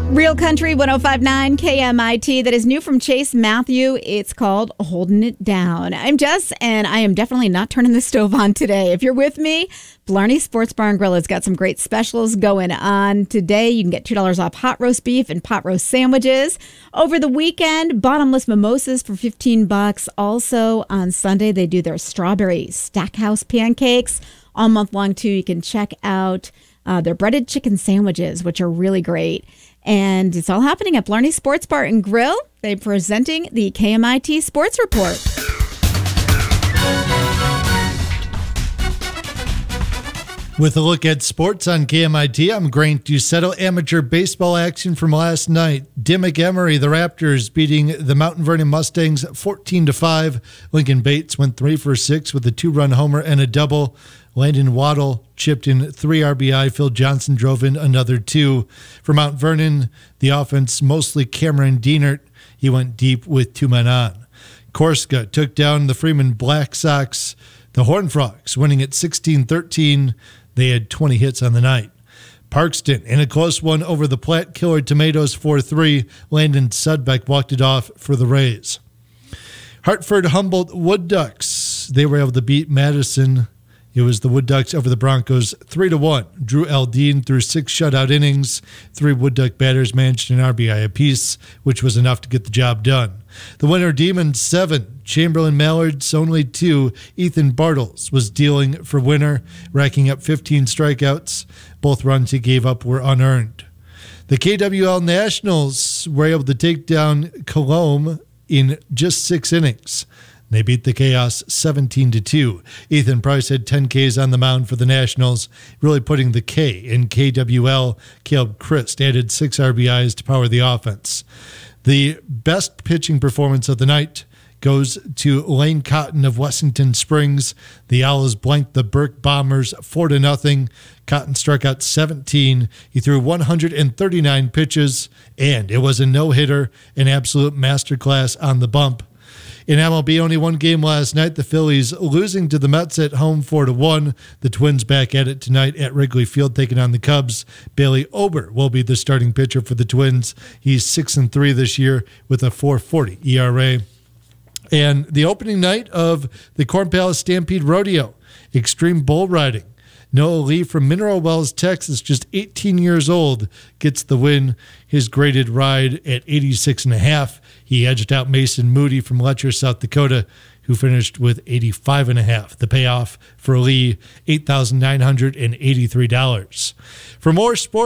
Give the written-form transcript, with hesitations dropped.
Real Country 105.9 KMIT. That is new from Chase Matthew. It's called Holding It Down. I'm Jess, and I am definitely not turning the stove on today. If you're with me, Blarney Sports Bar and Grill has got some great specials going on today. You can get $2 off hot roast beef and pot roast sandwiches. Over the weekend, bottomless mimosas for $15. Also on Sunday, they do their strawberry Stackhouse pancakes. All month long, too, you can check out their breaded chicken sandwiches, which are really great. And it's all happening at Blarney Sports Bar and Grill. They're presenting the KMIT Sports Report. With a look at sports on KMIT, I'm Grant Dusetto. Amateur baseball action from last night. Dimmick Emery, the Raptors, beating the Mountain Vernon Mustangs 14-5. Lincoln Bates went 3 for 6 with a 2-run homer and a double. Landon Waddle chipped in 3 RBI. Phil Johnson drove in another 2. For Mount Vernon, the offense mostly Cameron Dienert. He went deep with 2 men on. Korska took down the Freeman Black Sox. The Horned Frogs winning at 16-13. They had 20 hits on the night. Parkston in a close one over the Platte Killer Tomatoes 4-3. Landon Sudbeck walked it off for the Rays. Hartford Humboldt Wood Ducks. They were able to beat Madison. It was the Wood Ducks over the Broncos 3-1. Drew Aldine threw 6 shutout innings. 3 Wood Duck batters managed an RBI apiece, which was enough to get the job done. The winner Demons 7, Chamberlain Mallards only 2. Ethan Bartles was dealing for winner, racking up 15 strikeouts. Both runs he gave up were unearned. The KWL Nationals were able to take down Colombe in just 6 innings. They beat the Chaos 17-2. Ethan Price had 10 Ks on the mound for the Nationals, really putting the K in KWL. Caleb Christ added 6 RBIs to power the offense. The best pitching performance of the night goes to Lane Cotton of Wessington Springs. The Owls blanked the Burke Bombers 4-0. Cotton struck out 17. He threw 139 pitches, and it was a no-hitter, an absolute masterclass on the bump. In MLB, only one game last night. The Phillies losing to the Mets at home 4-1. The Twins back at it tonight at Wrigley Field taking on the Cubs. Bailey Ober will be the starting pitcher for the Twins. He's 6-3 this year with a 4.40 ERA. And the opening night of the Corn Palace Stampede Rodeo, Extreme Bull Riding. Noah Lee from Mineral Wells, Texas, just 18 years old, gets the win. His graded ride at 86.5. He edged out Mason Moody from Letcher, South Dakota, who finished with 85.5. The payoff for Lee, $8,983. For more sports,